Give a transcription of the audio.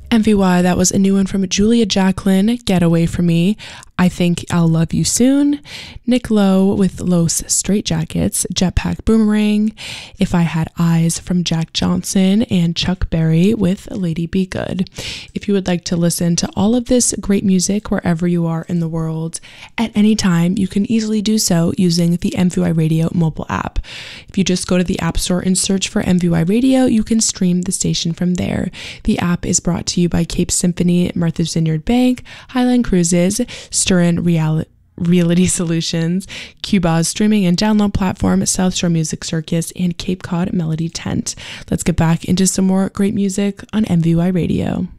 MVY, that was a new one from Julia Jacqueline, Get Away From Me. I Think I'll Love You Soon. Nick Lowe with Los Straitjackets, Jetpack Boomerang. If I Had Eyes from Jack Johnson, and Chuck Berry with Lady Be Good. If you would like to listen to all of this great music wherever you are in the world at any time, you can easily do so using the MVY Radio mobile app. If you just go to the App Store and search for MVY Radio, you can stream the station from there. The app is brought to you by Cape Symphony, Martha's Vineyard Bank, Highland Cruises, Sturin Reality Solutions, Cuba's streaming and download platform, South Shore Music Circus, and Cape Cod Melody Tent. Let's get back into some more great music on MVY Radio.